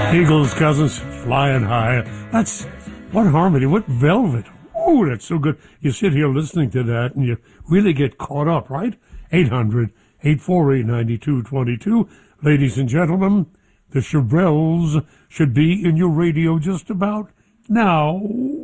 Eagles, Cousins, flying high. That's, what harmony, what velvet. Oh, that's so good. You sit here listening to that and you really get caught up, right? 800-848-9222. Ladies and gentlemen, the Chabrels should be in your radio just about now.